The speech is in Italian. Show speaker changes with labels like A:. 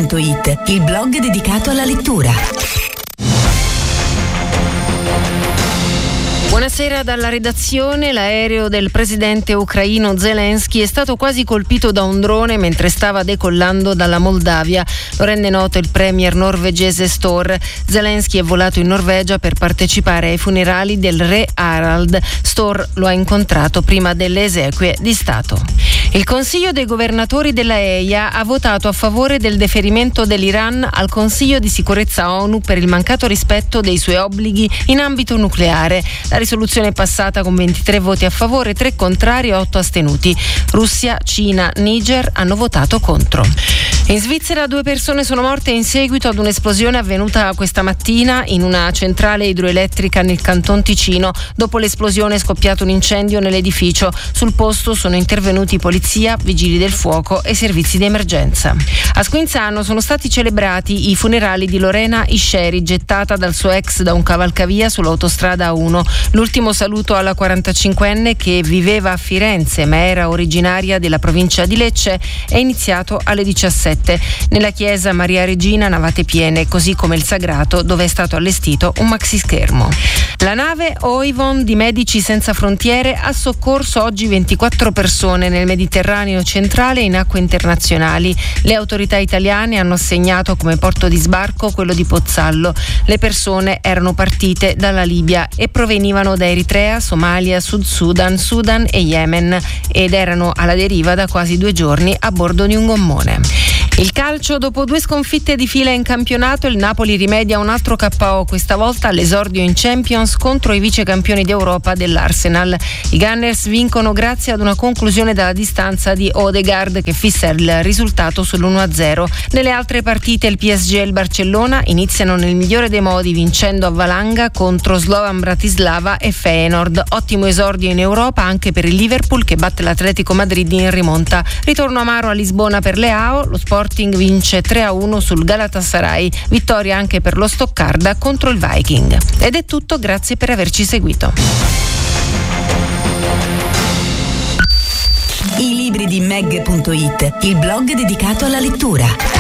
A: Meg.it, il blog dedicato alla lettura.
B: Buonasera dalla redazione. L'aereo del presidente ucraino Zelensky è stato quasi colpito da un drone mentre stava decollando dalla Moldavia. Lo rende noto il premier norvegese Støre. Zelensky è volato in Norvegia per partecipare ai funerali del re Harald. Støre lo ha incontrato prima delle esequie di Stato. Il Consiglio dei governatori della EIA ha votato a favore del deferimento dell'Iran al Consiglio di sicurezza ONU per il mancato rispetto dei suoi obblighi in ambito nucleare. La risoluzione è passata con 23 voti a favore, 3 contrari e 8 astenuti. Russia, Cina, Niger hanno votato contro. In Svizzera 2 persone sono morte in seguito ad un'esplosione avvenuta questa mattina in una centrale idroelettrica nel Canton Ticino. Dopo l'esplosione è scoppiato un incendio nell'edificio. Sul posto sono intervenuti polizia, vigili del fuoco e servizi di emergenza. A Squinzano sono stati celebrati i funerali di Lorena Isceri, gettata dal suo ex da un cavalcavia sull'autostrada A1. L'ultimo saluto alla 45enne che viveva a Firenze ma era originaria della provincia di Lecce è iniziato alle 17 nella chiesa Maria Regina Navate Piene, così come il sagrato dove è stato allestito un maxischermo. La nave Oivon di Medici Senza Frontiere ha soccorso oggi 24 persone nel Mediterraneo centrale in acque internazionali. Le autorità italiane hanno assegnato come porto di sbarco quello di Pozzallo. Le persone erano partite dalla Libia e provenivano da Eritrea, Somalia, Sud Sudan, Sudan e Yemen ed erano alla deriva da quasi 2 giorni a bordo di un gommone. Il calcio, dopo 2 sconfitte di fila in campionato, il Napoli rimedia un altro KO, questa volta all'esordio in Champions contro i vicecampioni d'Europa dell'Arsenal. I Gunners vincono grazie ad una conclusione dalla distanza di Odegaard che fissa il risultato sull'1-0. Nelle altre partite il PSG e il Barcellona iniziano nel migliore dei modi vincendo a valanga contro Slovan Bratislava e Feyenoord. Ottimo esordio in Europa anche per il Liverpool che batte l'Atletico Madrid in rimonta. Ritorno amaro a Lisbona per Leao, lo Sporting vince 3-1 sul Galatasaray, vittoria anche per lo Stoccarda contro il Viking. Ed è tutto, grazie per averci seguito.
A: I libri di Meg.it, il blog dedicato alla lettura.